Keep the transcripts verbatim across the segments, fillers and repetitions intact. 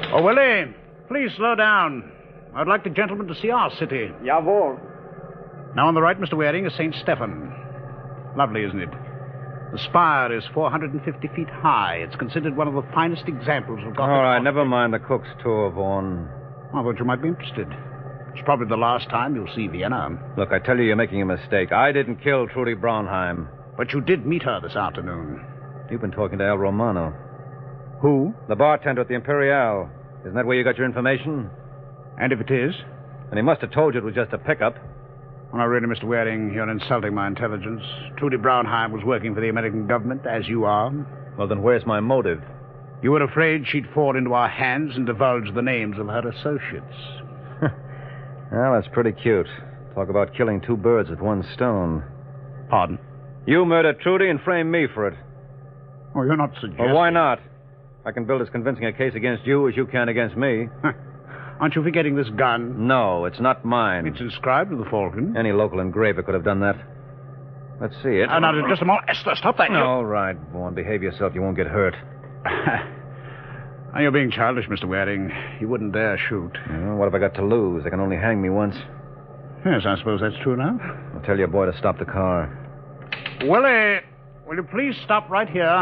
Oh, Willie, please slow down. I'd like the gentleman to see our city. Jawohl. Now on the right, Mister Waring, is Saint Stephen. Lovely, isn't it? The spire is four hundred fifty feet high. It's considered one of the finest examples of Gothic. All right, never mind the Cook's tour, Vaughan. I thought you might be interested. It's probably the last time you'll see Vienna. Look, I tell you, you're making a mistake. I didn't kill Trudy Braunheim. But you did meet her this afternoon. You've been talking to El Romano. Who? The bartender at the Imperial. Isn't that where you got your information? And if it is? And he must have told you it was just a pickup. Well, now, really, Mister Waring, you're insulting my intelligence. Trudy Braunheim was working for the American government, as you are. Well, then where's my motive? You were afraid she'd fall into our hands and divulge the names of her associates. Well, that's pretty cute. Talk about killing two birds with one stone. Pardon? You murdered Trudy and framed me for it. Oh, you're not suggesting... Well, why not? I can build as convincing a case against you as you can against me. Aren't you forgetting this gun? No, it's not mine. It's inscribed with the falcon. Any local engraver could have done that. Let's see it. Uh, now, just a moment. Esther, stop that. All right, Vaughan. Behave yourself. You won't get hurt. Now, you're being childish, Mister Waring. You wouldn't dare shoot. Well, what have I got to lose? They can only hang me once. Yes, I suppose that's true now. I'll tell your boy to stop the car. Willie, will you please stop right here?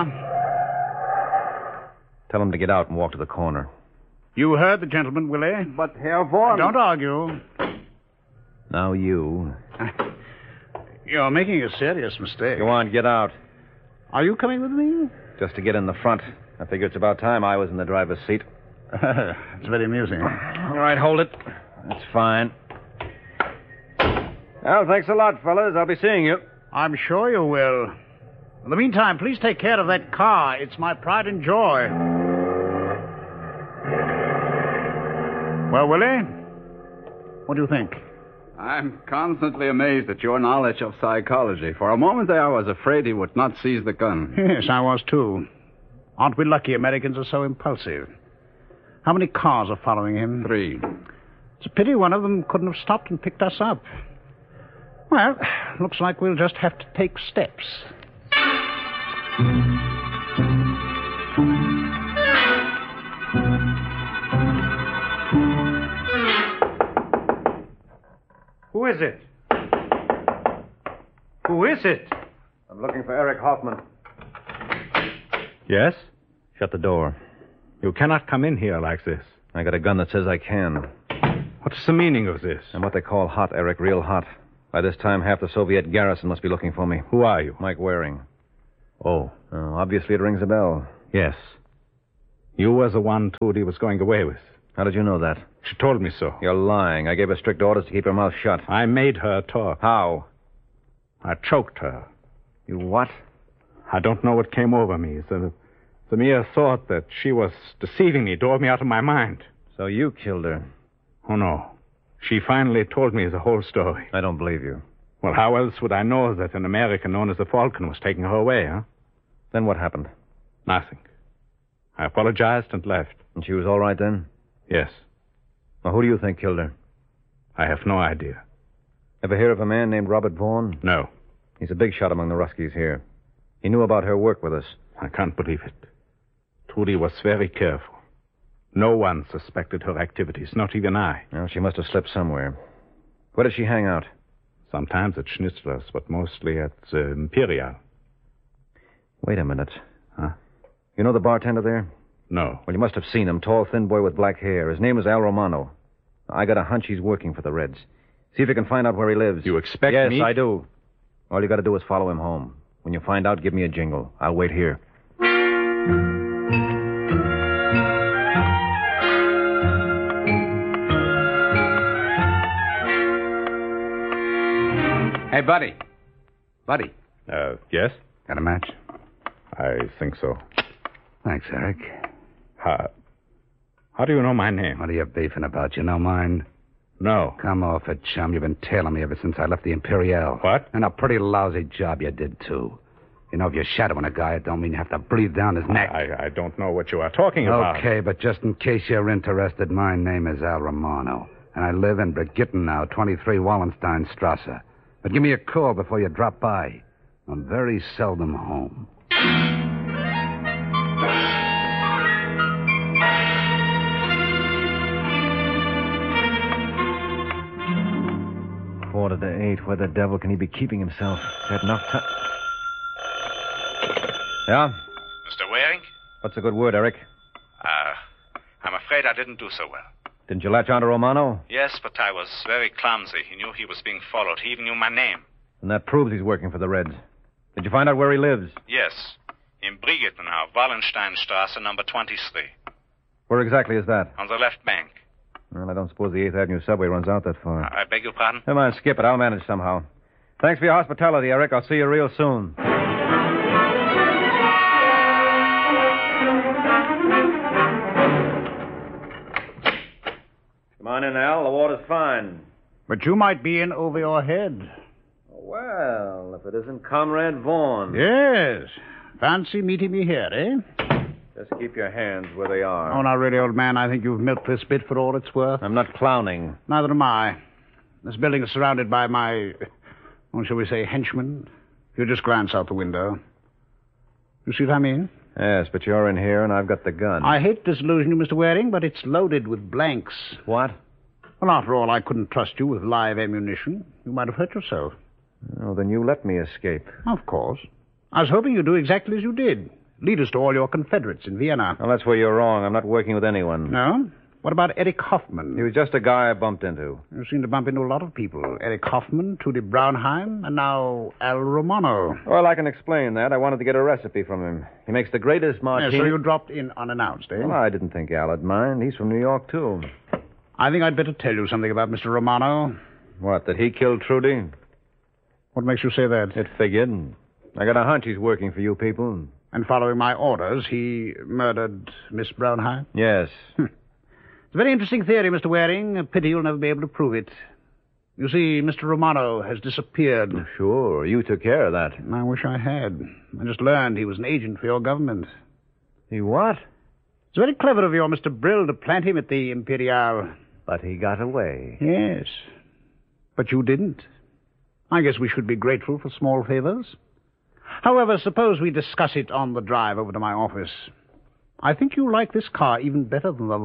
Tell him to get out and walk to the corner. You heard the gentleman, Willie. But Herr Vaughan... Don't argue. Now you. You're making a serious mistake. Go on, get out. Are you coming with me? Just to get in the front. I figure it's about time I was in the driver's seat. It's very amusing. All right, hold it. That's fine. Well, thanks a lot, fellas. I'll be seeing you. I'm sure you will. In the meantime, please take care of that car. It's my pride and joy. Well, Willie, what do you think? I'm constantly amazed at your knowledge of psychology. For a moment there, I was afraid he would not seize the gun. Yes, I was, too. Aren't we lucky Americans are so impulsive? How many cars are following him? Three. It's a pity one of them couldn't have stopped and picked us up. Well, looks like we'll just have to take steps. Who is it? Who is it? I'm looking for Eric Hoffman. Yes? Shut the door. You cannot come in here like this. I got a gun that says I can. What's the meaning of this? I'm what they call hot, Eric, real hot. By this time, half the Soviet garrison must be looking for me. Who are you? Mike Waring. Oh. Oh, obviously it rings a bell. Yes. You were the one Trudy was going away with. How did you know that? She told me so. You're lying. I gave her strict orders to keep her mouth shut. I made her talk. How? I choked her. You what? I don't know what came over me. The, the mere thought that she was deceiving me drove me out of my mind. So you killed her? Oh, no. She finally told me the whole story. I don't believe you. Well, how else would I know that an American known as the Falcon was taking her away, huh? Then what happened? Nothing. I apologized and left. And she was all right then? Yes. Well, who do you think killed her? I have no idea. Ever hear of a man named Robert Vaughan? No. He's a big shot among the Ruskies here. He knew about her work with us. I can't believe it. Trudy was very careful. No one suspected her activities, not even I. Well, she must have slipped somewhere. Where did she hang out? Sometimes at Schnitzler's, but mostly at the Imperial. Wait a minute. Huh? You know the bartender there? No. Well, you must have seen him. Tall, thin boy with black hair. His name is Al Romano. I got a hunch he's working for the Reds. See if you can find out where he lives. You expect yes, me? Yes, I do. All you got to do is follow him home. When you find out, give me a jingle. I'll wait here. Hey, Buddy. Buddy. Uh, yes? Got a match? I think so. Thanks, Eric. How, how do you know my name? What are you beefing about? You know mine? No. Come off it, chum. You've been tailing me ever since I left the Imperial. What? And a pretty lousy job you did, too. You know, if you're shadowing a guy, it don't mean you have to breathe down his neck. I, I don't know what you are talking about. Okay, but just in case you're interested, my name is Al Romano. And I live in Brigitten now, twenty-three Wallenstein Strasse. But give me a call before you drop by. I'm very seldom home. quarter to eight. Where the devil can he be keeping himself? He's had enough time. Yeah? Mister Waring? What's a good word, Eric? Uh, I'm afraid I didn't do so well. Didn't you latch on to Romano? Yes, but I was very clumsy. He knew he was being followed. He even knew my name. And that proves he's working for the Reds. Did you find out where he lives? Yes. In Brigittenau, Wallensteinstrasse, number twenty-three. Where exactly is that? On the left bank. Well, I don't suppose the eighth Avenue subway runs out that far. I beg your pardon? Never mind, skip it. I'll manage somehow. Thanks for your hospitality, Eric. I'll see you real soon. Come on in, Al. The water's fine. But you might be in over your head. Well, if it isn't Comrade Vaughn. Yes. Fancy meeting me here, eh? Just keep your hands where they are. Oh, not really, old man. I think you've milked this bit for all it's worth. I'm not clowning. Neither am I. This building is surrounded by my, oh, shall we say, henchmen. If you just glance out the window. You see what I mean? Yes, but you're in here and I've got the gun. I hate to disillusion you, Mister Waring, but it's loaded with blanks. What? Well, after all, I couldn't trust you with live ammunition. You might have hurt yourself. Oh, then you let me escape. Of course. I was hoping you'd do exactly as you did. Lead us to all your Confederates in Vienna. Well, that's where you're wrong. I'm not working with anyone. No? What about Eric Hoffman? He was just a guy I bumped into. You seem to bump into a lot of people. Eric Hoffman, Trudy Braunheim, and now Al Romano. Well, I can explain that. I wanted to get a recipe from him. He makes the greatest martini... Yeah, so you dropped in unannounced, eh? Well, I didn't think Al'd mind. He's from New York, too. I think I'd better tell you something about Mister Romano. What, that he killed Trudy? What makes you say that? It figured. I got a hunch he's working for you people. And following my orders, he murdered Miss Braunheim? Yes. It's a very interesting theory, Mister Waring. A pity you'll never be able to prove it. You see, Mister Romano has disappeared. Sure, you took care of that. I wish I had. I just learned he was an agent for your government. He what? It's very clever of your Mister Brill to plant him at the Imperial. But he got away. Yes. But you didn't. I guess we should be grateful for small favors. However, suppose we discuss it on the drive over to my office. I think you like this car even better than the